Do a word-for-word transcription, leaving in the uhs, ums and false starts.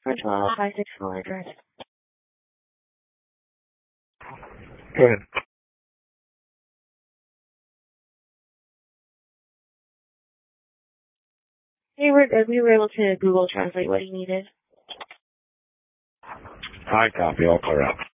for twelve five six four address. Go ahead. Hey, we're good. We were able to Google Translate what he needed. High copy, all clear out.